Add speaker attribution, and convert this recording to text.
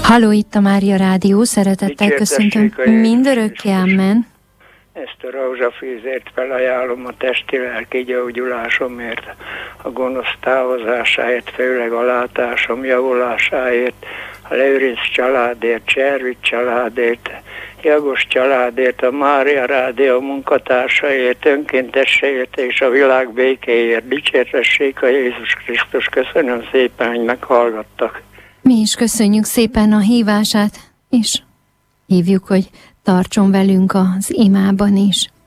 Speaker 1: Halló, itt a Mária Rádió, szeretettel köszöntöm. Mindörökké, amen.
Speaker 2: Ezt a rózsafűzért felajánlom a testi-lelki gyógyulásomért, a gonosz távozásáért, főleg a látásom javulásáért, a Lőrinc családért, Cservit családért, Jagos családért, a Mária Rádió munkatársaiért, önkéntességért és a világ békéért. Dicsértessék a Jézus Krisztus. Köszönöm szépen, hogy meghallgattak.
Speaker 1: Mi is köszönjük szépen a hívását, és hívjuk, hogy tartson velünk az imában is.